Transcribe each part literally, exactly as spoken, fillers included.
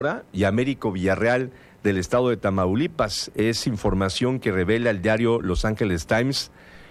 y Américo Villarreal del estado de Tamaulipas. Es información que revela el diario Los Angeles Times.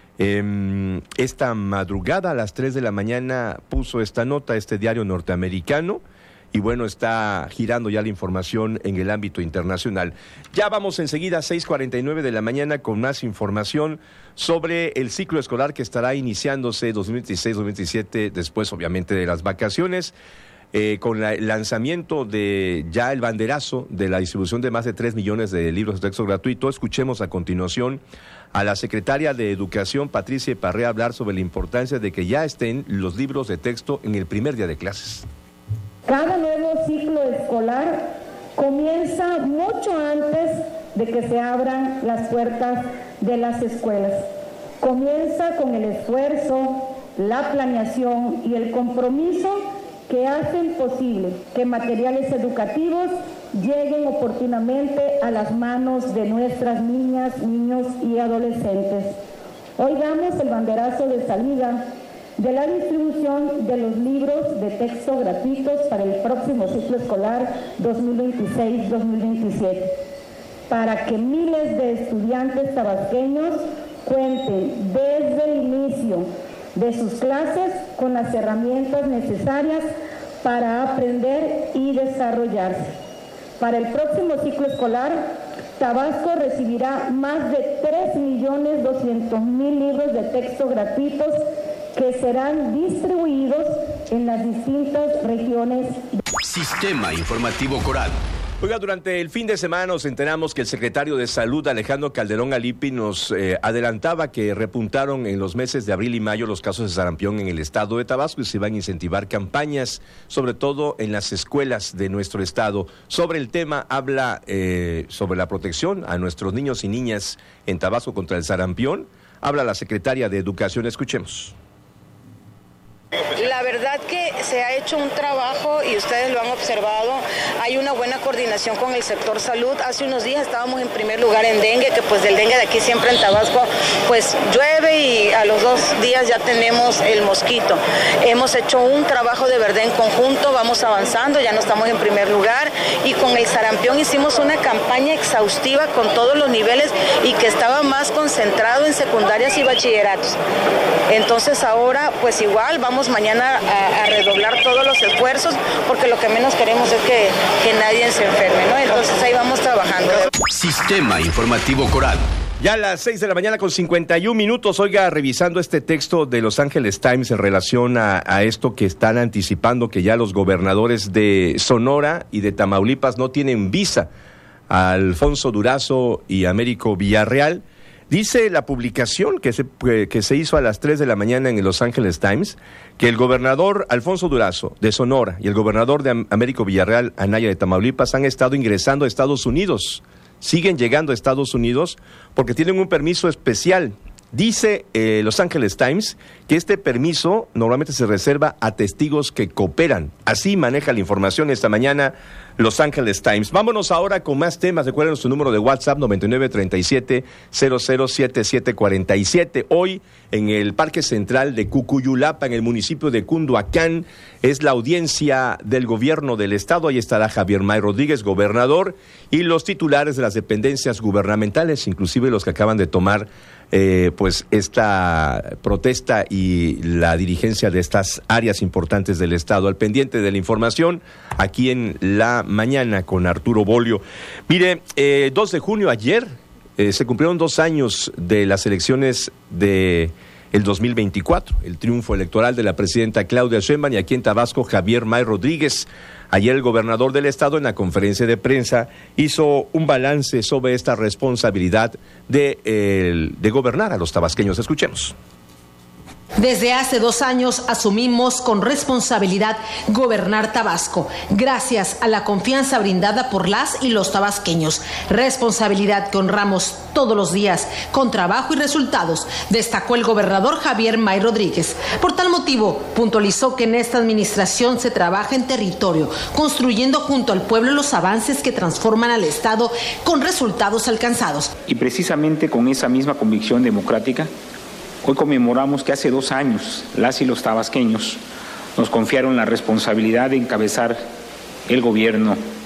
Eh, esta madrugada a las tres de la mañana puso esta nota este diario norteamericano y bueno, está girando ya la información en el ámbito internacional. Ya vamos enseguida a seis cuarenta y nueve de la mañana con más información sobre el ciclo escolar que estará iniciándose dos mil veintiséis dos mil veintisiete, después obviamente de las vacaciones. Eh, con la, el lanzamiento de ya el banderazo de la distribución de más de tres millones de libros de texto gratuito. Escuchemos a continuación a la secretaria de Educación, Patricia Parrea, hablar sobre la importancia de que ya estén los libros de texto en el primer día de clases. Cada nuevo ciclo escolar comienza mucho antes de que se abran las puertas de las escuelas. Comienza con el esfuerzo, la planeación y el compromiso que hacen posible que materiales educativos lleguen oportunamente a las manos de nuestras niñas, niños y adolescentes. Hoy damos el banderazo de salida de la distribución de los libros de texto gratuitos para el próximo ciclo escolar dos mil veintiséis dos mil veintisiete, para que miles de estudiantes tabasqueños cuenten desde el inicio de sus clases con las herramientas necesarias para aprender y desarrollarse. Para el próximo ciclo escolar, Tabasco recibirá más de tres millones doscientos mil libros de texto gratuitos que serán distribuidos en las distintas regiones. Sistema Informativo Coral. Oiga, durante el fin de semana nos enteramos que el secretario de Salud, Alejandro Calderón Alipi, nos eh, adelantaba que repuntaron en los meses de abril y mayo los casos de sarampión en el estado de Tabasco y se van a incentivar campañas, sobre todo en las escuelas de nuestro estado. Sobre el tema habla eh, sobre la protección a nuestros niños y niñas en Tabasco contra el sarampión. Habla la secretaria de Educación. Escuchemos. La verdad que se ha hecho un trabajo y ustedes lo han observado, hay una buena coordinación con el sector salud. Hace unos días estábamos en primer lugar en dengue, que pues del dengue de aquí siempre en Tabasco pues llueve y a los dos días ya tenemos el mosquito. Hemos hecho un trabajo de verdad en conjunto, vamos avanzando, ya no estamos en primer lugar, y con el sarampión hicimos una campaña exhaustiva con todos los niveles y que estaba más concentrado en secundarias y bachilleratos. Entonces ahora pues igual vamos mañana a, a redoblar todos los esfuerzos porque lo que menos queremos es que, que nadie se enferme, ¿no? Entonces ahí vamos trabajando. Sistema Informativo Coral. Ya a las seis de la mañana con cincuenta y un minutos, oiga, revisando este texto de Los Angeles Times en relación a, a esto que están anticipando que ya los gobernadores de Sonora y de Tamaulipas no tienen visa, a Alfonso Durazo y Américo Villarreal. Dice la publicación que se, que se hizo a las tres de la mañana en el Los Angeles Times que el gobernador Alfonso Durazo de Sonora y el gobernador de Américo Villarreal, Anaya de Tamaulipas, han estado ingresando a Estados Unidos. Siguen llegando a Estados Unidos porque tienen un permiso especial. Dice eh, Los Angeles Times que este permiso normalmente se reserva a testigos que cooperan. Así maneja la información esta mañana Los Angeles Times. Vámonos ahora con más temas. Recuerden nuestro número de WhatsApp noventa y nueve treinta y siete cero cero siete siete cuarenta y siete. Hoy en el Parque Central de Cucuyulapa, en el municipio de Cunduacán, es la audiencia del gobierno del estado. Ahí estará Javier May Rodríguez, gobernador, y los titulares de las dependencias gubernamentales, inclusive los que acaban de tomar Eh, pues esta protesta y la dirigencia de estas áreas importantes del estado. Al pendiente de la información aquí en La Mañana con Arturo Bolio. Mire, eh, dos de junio ayer eh, se cumplieron dos años de las elecciones de el dos mil veinticuatro, el triunfo electoral de la presidenta Claudia Sheinbaum, y aquí en Tabasco Javier May Rodríguez. Ayer el gobernador del estado en la conferencia de prensa hizo un balance sobre esta responsabilidad de, eh, de gobernar a los tabasqueños. Escuchemos. Desde hace dos años asumimos con responsabilidad gobernar Tabasco, gracias a la confianza brindada por las y los tabasqueños. Responsabilidad que honramos todos los días, con trabajo y resultados, destacó el gobernador Javier May Rodríguez. Por tal motivo, puntualizó que en esta administración se trabaja en territorio, construyendo junto al pueblo los avances que transforman al Estado con resultados alcanzados. Y precisamente con esa misma convicción democrática, hoy conmemoramos que hace dos años las y los tabasqueños nos confiaron la responsabilidad de encabezar el gobierno